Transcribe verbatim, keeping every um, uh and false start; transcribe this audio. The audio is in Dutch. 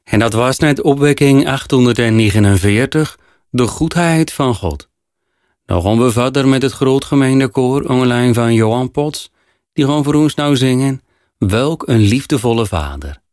En dat was net opwekking achthonderdnegenenveertig, de goedheid van God. Dan gaan we verder met het grootgemeentekoor onder leiding van Johan Pots. Die gaan voor ons nou zingen, welk een liefdevolle vader.